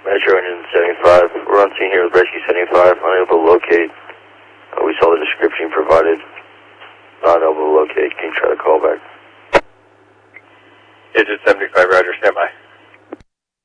Metro Engine 75. We're on scene here with Rescue 75. Unable to locate. We saw the description provided. Not able to locate. Can you try to call back? Engine 75, roger, stand by.